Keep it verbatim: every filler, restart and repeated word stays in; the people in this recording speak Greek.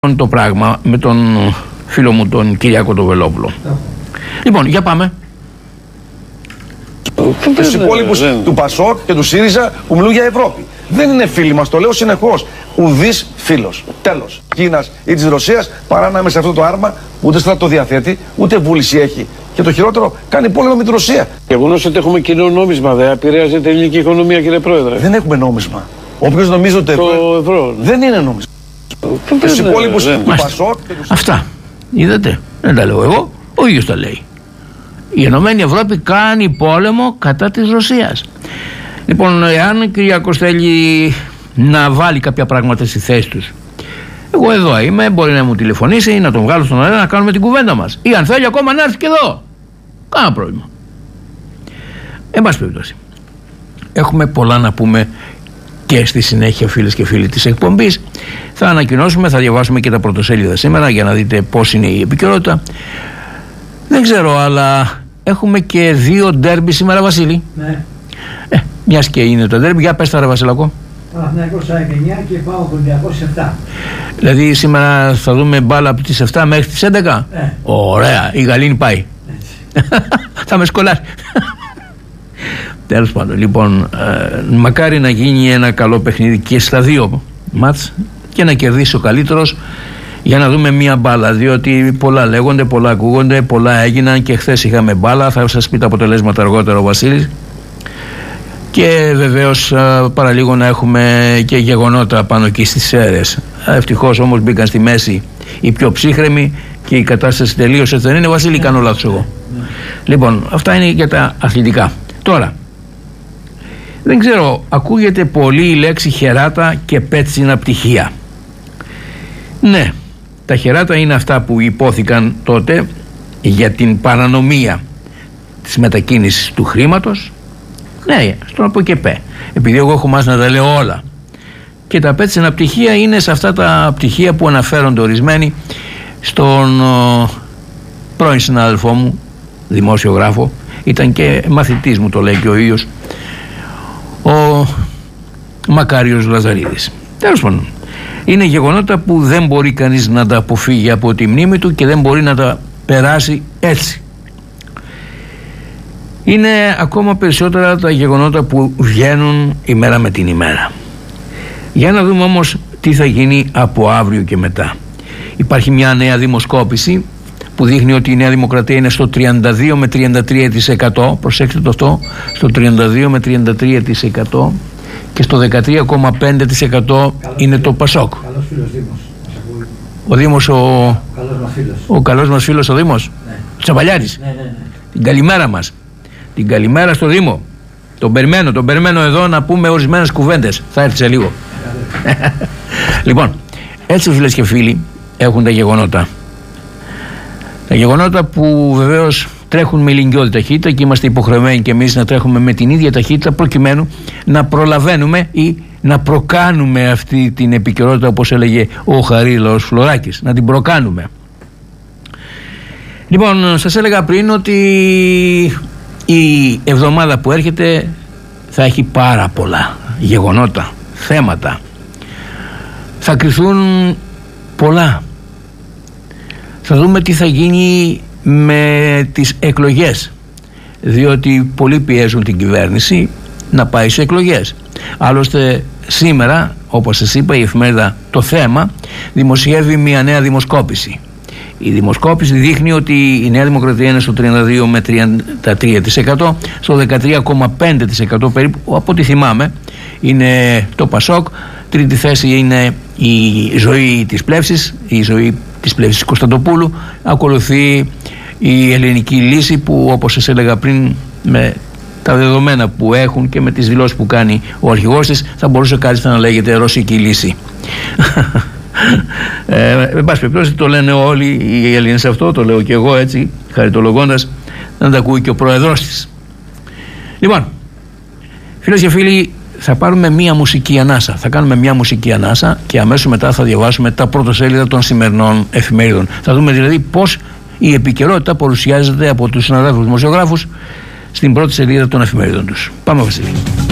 το πράγμα με τον φίλο μου τον Κυριάκο τον Βελόπουλο. Λοιπόν, για πάμε. Τους υπόλοιπους του Πασόκ και του ΣΥΡΙΖΑ που μιλούν για Ευρώπη. Δεν είναι φίλοι μας, το λέω συνεχώς. Ουδής φίλος. Τέλος. Κίνας ή της Ρωσίας παρά να είμαι σε αυτό το άρμα που ούτε στρατό διαθέτει, ούτε βούληση έχει. Και το χειρότερο, κάνει πόλεμο με τη Ρωσία. Γεγονός ότι έχουμε κοινό νόμισμα δεν επηρεάζει την ελληνική οικονομία, κύριε Πρόεδρε? Δεν έχουμε νόμισμα. Όποιος νομίζει ότι το ευρώ δεν είναι νόμισμα. Τους υπόλοιπους του Πασόκ και του... Αυτά. Είδατε. Δεν τα λέω εγώ. Ο ίδιος τα λέει. Η Ενωμένη Ευρώπη κάνει πόλεμο κατά της Ρωσίας. Λοιπόν, εάν ο Κυριάκος θέλει να βάλει κάποια πράγματα στη θέση τους, εγώ εδώ είμαι, μπορεί να μου τηλεφωνήσει, να τον βγάλω στον αέρα, να κάνουμε την κουβέντα μας. Ή αν θέλει ακόμα να έρθει και εδώ. Κάνα πρόβλημα. Εν πάση περιπτώσει, έχουμε πολλά να πούμε και στη συνέχεια, φίλες και φίλοι της εκπομπής. Θα ανακοινώσουμε, θα διαβάσουμε και τα πρωτοσέλιδα σήμερα για να δείτε πώς είναι η επικαιρότητα. Δεν ξέρω, αλλά έχουμε και δύο ντέρμπι σήμερα, Βασίλη. Ναι. Ε, μιας και είναι το ντέρμπι, για πες τα ρε Βασιλακό. Παναθηναϊκός εννιά και πάω Ολυμπιακός επτά. Δηλαδή σήμερα θα δούμε μπάλα από τις επτά μέχρι τις έντεκα. Ναι. Ωραία, η Γαλήνη πάει. Θα με σκολάσει. Τέλος πάντων, λοιπόν, ε, μακάρι να γίνει ένα καλό παιχνίδι και στα δύο μάτς και να κερδίσει ο καλύτερος, για να δούμε μία μπάλα, διότι πολλά λέγονται, πολλά ακούγονται, πολλά έγιναν και χθες είχαμε μπάλα. Θα σας πει τα αποτελέσματα αργότερα ο Βασίλης. Και βεβαίως παραλίγο να έχουμε και γεγονότα πάνω εκεί στις Σέρρες. Ευτυχώς όμως μπήκαν στη μέση οι πιο ψύχρεμοι και η κατάσταση τελείωσε. Δεν είναι, Βασίλη? Κάνω λάθος εγώ? Ναι. Λοιπόν, αυτά είναι για τα αθλητικά. Τώρα, δεν ξέρω, ακούγεται πολύ η λέξη χεράτα και πέτσινα πτυχία. Ναι, τα χεράτα είναι αυτά που υπόθηκαν τότε για την παρανομία της μετακίνησης του χρήματος. Ναι, στον από και πέ. Επειδή εγώ έχω μάθει να τα λέω όλα. Και τα πέτσινα πτυχία είναι σε αυτά τα πτυχία που αναφέρονται ορισμένοι στον ο, πρώην συνάδελφό μου, δημοσιογράφο, ήταν και μαθητής μου, το λέει και ο ίδιος, ο Μακάριος Λαζαρίδης. Τέλος πάντων, είναι γεγονότα που δεν μπορεί κανείς να τα αποφύγει από τη μνήμη του και δεν μπορεί να τα περάσει έτσι. Είναι ακόμα περισσότερα τα γεγονότα που βγαίνουν ημέρα με την ημέρα. Για να δούμε όμως τι θα γίνει από αύριο και μετά. Υπάρχει μια νέα δημοσκόπηση που δείχνει ότι η Νέα Δημοκρατία είναι στο τριάντα δύο με τριάντα τρία τοις εκατό. Προσέξτε το αυτό, στο τριάντα δύο με τριάντα τρία τοις εκατό, και στο δεκατρία κόμμα πέντε τοις εκατό είναι το Πασόκ. Καλός φίλος Δήμος. Ο Δήμος, ο, καλός μας φίλος. ο καλός μας φίλος ο Δήμος. Ναι. Τσαβαλιάρης. Ναι, ναι, ναι. Την καλημέρα μας. Την καλημέρα στο Δήμο. Τον περιμένω, τον περιμένω εδώ να πούμε ορισμένες κουβέντες. Θα έρθει σε λίγο. Λοιπόν, έτσι φίλες και φίλοι έχουν τα γεγονότα. Τα γεγονότα που βεβαίως τρέχουν με ηλικιώδη ταχύτητα και είμαστε υποχρεωμένοι και εμείς να τρέχουμε με την ίδια ταχύτητα προκειμένου να προλαβαίνουμε ή να προκάνουμε αυτή την επικαιρότητα, όπως έλεγε ο Χαρίλαος Φλωράκης, να την προκάνουμε. Λοιπόν, σας έλεγα πριν ότι η εβδομάδα που έρχεται θα έχει πάρα πολλά γεγονότα, θέματα. Θα κριθούν πολλά. Θα δούμε τι θα γίνει με τις εκλογές, διότι πολλοί πιέζουν την κυβέρνηση να πάει σε εκλογές. Άλλωστε σήμερα, όπως σας είπα, η εφημερίδα Το Θέμα δημοσιεύει μια νέα δημοσκόπηση. Η δημοσκόπηση δείχνει ότι η Νέα Δημοκρατία είναι στο τριάντα δύο με τριάντα τρία τοις εκατό, στο δεκατρία κόμμα πέντε τοις εκατό περίπου, από ό,τι θυμάμαι, είναι το Πασόκ. Τρίτη θέση είναι η Ζωή της Πλεύσης, η Ζωή της Πλεύσης Κωνσταντοπούλου. Ακολουθεί η Ελληνική Λύση, που όπως σας έλεγα πριν, με τα δεδομένα που έχουν και με τις δηλώσεις που κάνει ο αρχηγός της, θα μπορούσε κάλλιστα να λέγεται Ρωσική Λύση. ε, εν πάση περιπτώσει, το λένε όλοι οι Έλληνες αυτό, το λέω και εγώ έτσι χαριτολογώντας, να τα ακούει και ο πρόεδρος της. Λοιπόν, φίλες και φίλοι, θα πάρουμε μία μουσική ανάσα. Θα κάνουμε μία μουσική ανάσα και αμέσως μετά θα διαβάσουμε τα πρωτοσέλιδα των σημερινών εφημερίδων. Θα δούμε δηλαδή πώς η επικαιρότητα παρουσιάζεται από τους συναδέλφους δημοσιογράφους στην πρώτη σελίδα των εφημερίδων τους. Πάμε, Βασίλη.